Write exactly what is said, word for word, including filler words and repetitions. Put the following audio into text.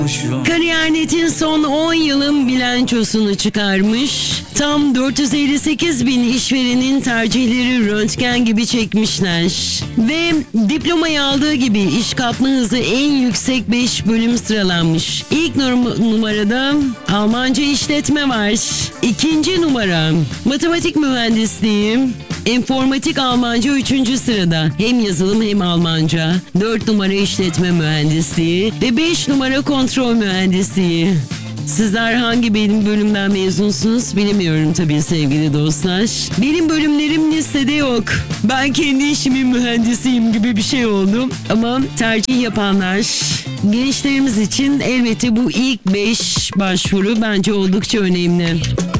Kariyer.net'in son on yılın bilançosunu çıkarmış. Tam dört yüz elli sekiz bin işverenin tercihleri röntgen gibi çekmişler. Ve diplomayı aldığı gibi iş kapma hızı en yüksek beş bölüm sıralanmış. İlk num- numarada Almanca işletme var. İkinci numara matematik mühendisliği. Enformatik Almanca üçüncü sırada. Hem yazılım hem Almanca. dört numara işletme mühendisliği ve beş numara kontrol mühendisliği. Sizler hangi benim bölümden mezunsunuz bilemiyorum tabii sevgili dostlar. Benim bölümlerim listede yok. Ben kendi işimin mühendisiyim gibi bir şey oldum. Ama tercih yapanlar, gençlerimiz için elbette bu ilk beş başvuru bence oldukça önemli.